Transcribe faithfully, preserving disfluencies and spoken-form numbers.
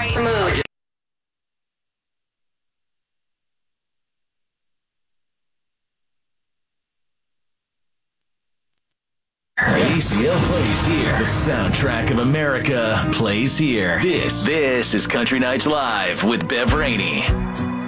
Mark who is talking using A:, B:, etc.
A: right mood.
B: A C L plays here. The soundtrack of America plays here. This, this is Country Nights Live with Bev Rainey.